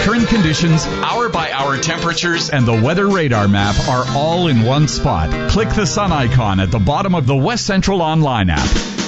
Current conditions, hour-by-hour temperatures, and the weather radar map are all in one spot. Click the sun icon at the bottom of the West Central Online app.